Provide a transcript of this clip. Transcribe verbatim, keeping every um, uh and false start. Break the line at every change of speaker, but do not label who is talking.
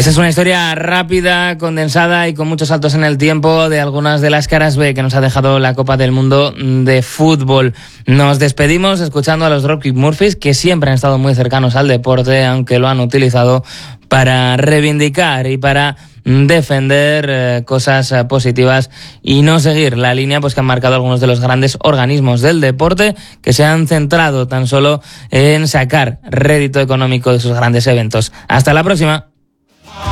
Esa es una historia rápida, condensada y con muchos saltos en el tiempo de algunas de las caras B que nos ha dejado la Copa del Mundo de fútbol. Nos despedimos escuchando a los Dropkick Murphys, que siempre han estado muy cercanos al deporte, aunque lo han utilizado para reivindicar y para defender eh, cosas eh, positivas y no seguir la línea pues que han marcado algunos de los grandes organismos del deporte, que se han centrado tan solo en sacar rédito económico de sus grandes eventos. Hasta la próxima.